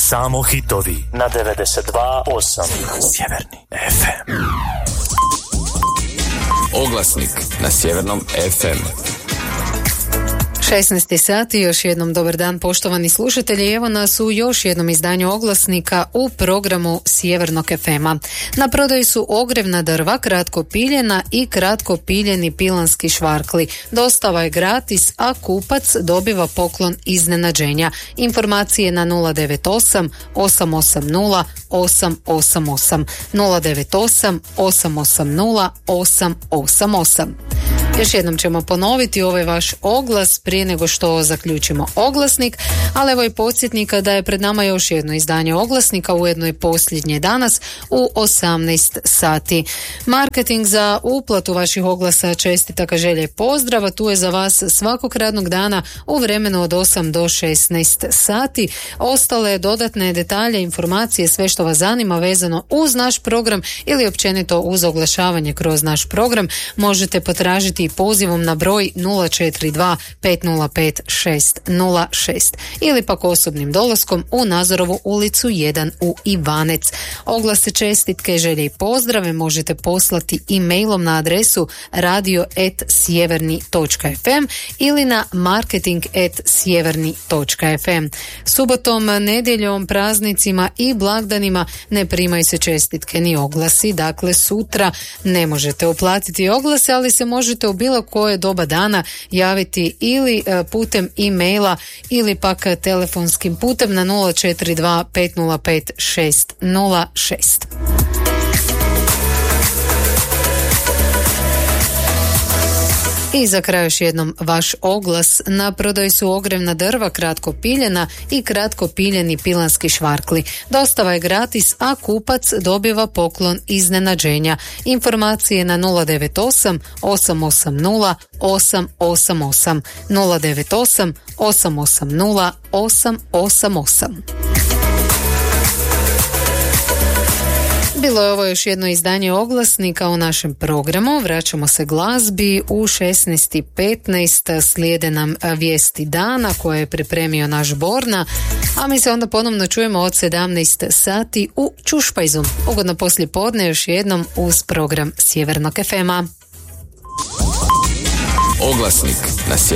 Samo hitovi na 92.8 Sjeverni FM. Oglasnik na Sjevernom FM. 16 sati, još jednom dobar dan poštovani slušatelji, evo nas u još jednom izdanju oglasnika u programu Sjevernog FM-a. Na prodaju su ogrevna drva, kratko piljena i kratko piljeni pilanski švarkli. Dostava je gratis, a kupac dobiva poklon iznenađenja. Informacije na 098 880 888 098 880 888. Još jednom ćemo ponoviti ovaj vaš oglas prije nego što zaključimo oglasnik, ali evo i podsjetnika da je pred nama još jedno izdanje oglasnika, ujedno i posljednje danas u 18 sati. Marketing za uplatu vaših oglasa, čestitaka, želje i pozdrava, tu je za vas svakog radnog dana u vremenu od 8 do 16 sati. Ostale dodatne detalje, informacije, sve što vas zanima vezano uz naš program ili općenito uz oglašavanje kroz naš program možete potražiti pozivom na broj 042 505 606 ili pak osobnim dolaskom u Nazorovu ulicu 1 u Ivanec. Oglase, čestitke, želje i pozdrave možete poslati e-mailom na adresu radio@sjeverni.fm ili na marketing@sjeverni.fm. Subotom, nedjeljom, praznicima i blagdanima ne primaju se čestitke ni oglasi, dakle sutra ne možete uplatiti oglase, ali se možete u bilo koje doba dana javiti ili putem e-maila ili pak telefonskim putem na 042 505 606. I za kraj još jednom vaš oglas. Na prodaju su ogrevna drva, kratko piljena i kratko piljeni pilanski švarkli. Dostava je gratis, a kupac dobiva poklon iznenađenja. Informacije na 098 880 888 098 880 888. Bilo je ovo još jedno izdanje oglasnika u našem programu. Vraćamo se glazbi. U 16:15 slijede nam vijesti dana koje je pripremio naš Borna, a mi se onda ponovno čujemo od 17 sati u Čušpajzu. Ugodno poslijepodne još jednom uz program Sjevernog FM-a. Oglasnik na